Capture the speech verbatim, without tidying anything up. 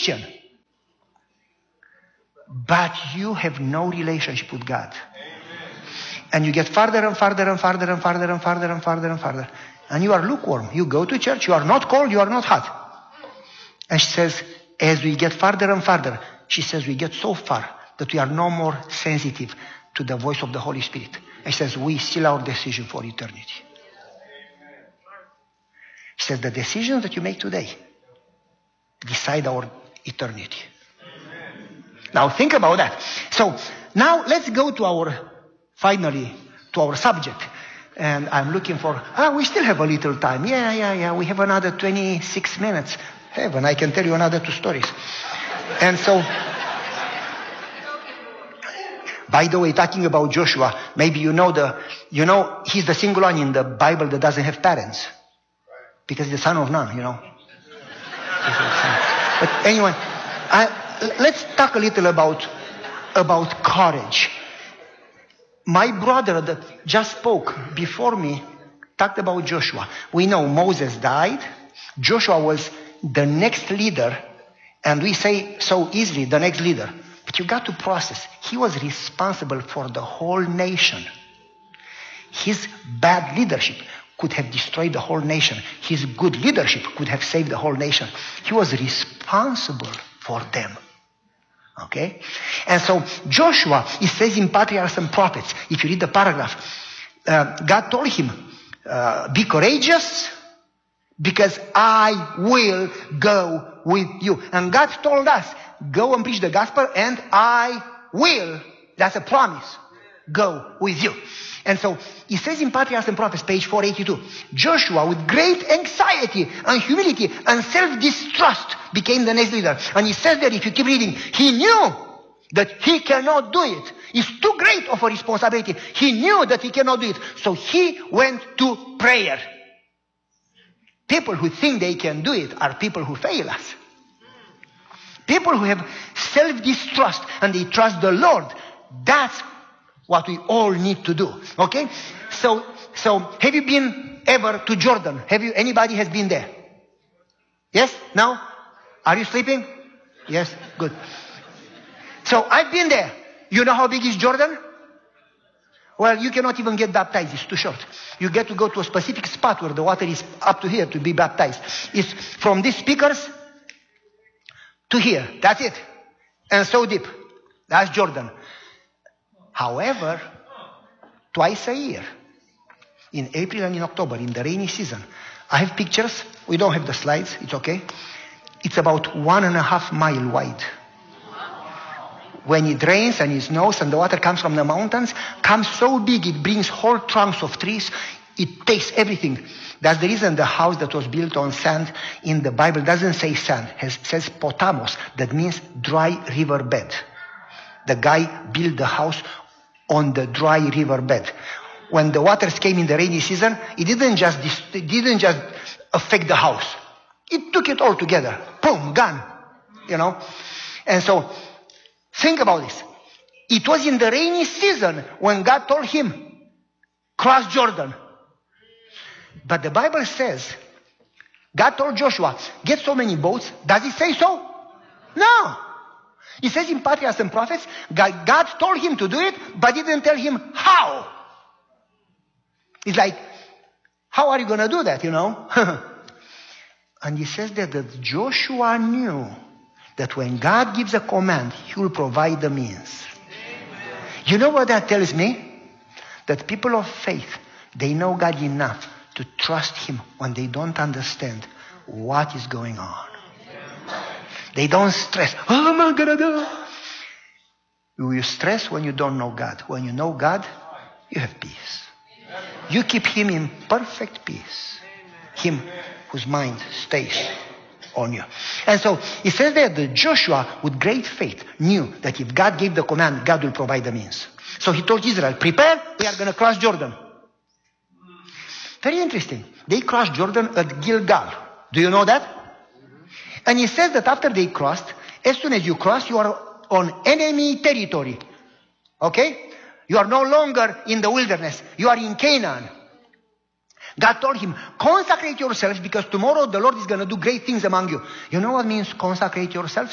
Christian, but you have no relationship with God. And you get farther and farther and farther and farther and farther and farther and farther. And you are lukewarm. You go to church, you are not cold, you are not hot. And she says, as we get farther and farther, she says, we get so far that we are no more sensitive to the voice of the Holy Spirit. And she says, we seal our decision for eternity. She says, the decisions that you make today decide our eternity. Now think about that. So now let's go to our, finally, to our subject. And I'm looking for, ah, we still have a little time. Yeah, yeah, yeah, we have another twenty-six minutes. Heaven, I can tell you another two stories. And so, by the way, talking about Joshua, maybe you know the, you know, he's the single one in the Bible that doesn't have parents. Because he's the son of none, you know. But anyway, I, let's talk a little about, about courage. My brother that just spoke before me talked about Joshua. We know Moses died. Joshua was the next leader. And we say so easily, the next leader. But you got to process. He was responsible for the whole nation. His bad leadership could have destroyed the whole nation. His good leadership could have saved the whole nation. He was responsible for them. Okay? And so Joshua, it says in Patriarchs and Prophets, if you read the paragraph, uh, God told him, uh, be courageous because I will go with you. And God told us, go and preach the gospel and I will, that's a promise, go with you. And so it says in Patriarchs and Prophets, page four eighty-two, Joshua with great anxiety and humility and self-distrust became the next leader. And he says that if you keep reading, he knew that he cannot do it. It's too great of a responsibility. He knew that he cannot do it. So he went to prayer. People who think they can do it are people who fail us. People who have self-distrust and they trust the Lord. That's what we all need to do. Okay? So, so have you been ever to Jordan? Have you, anybody has been there? Yes? No? Are you sleeping? Yes? Good. So I've been there. You know how big is Jordan? Well, you cannot even get baptized. It's too short. You get to go to a specific spot where the water is up to here to be baptized. It's from these speakers to here. That's it. And so deep. That's Jordan. However, twice a year, in April and in October, in the rainy season, I have pictures. We don't have the slides. It's okay. It's about one and a half mile wide. When it rains and it snows and the water comes from the mountains, comes so big it brings whole trunks of trees. It takes everything. That's the reason the house that was built on sand in the Bible doesn't say sand. It says potamos. That means dry river bed. The guy built the house on the dry river bed. When the waters came in the rainy season, it didn't just, it didn't just affect the house. It took it all together. Boom, gone. You know? And so, think about this. It was in the rainy season when God told him, cross Jordan. But the Bible says, God told Joshua, get so many boats. Does it say so? No. It says in Patriarchs and Prophets, God, God told him to do it, but didn't tell him how. It's like, how are you going to do that, you know? And he says that, that Joshua knew that when God gives a command, he will provide the means. Amen. You know what that tells me? That people of faith, they know God enough to trust him when they don't understand what is going on. They don't stress. Oh, am I gonna do? You stress when you don't know God. When you know God, you have peace. You keep him in perfect peace. Him whose mind stays on you. And so it says there that Joshua, with great faith, knew that if God gave the command, God will provide the means. So he told Israel, prepare, we are going to cross Jordan. Very interesting. They crossed Jordan at Gilgal. Do you know that? And he says that after they crossed, as soon as you cross, you are on enemy territory. Okay? You are no longer in the wilderness. You are in Canaan. God told him, consecrate yourself because tomorrow the Lord is going to do great things among you. You know what means consecrate yourself?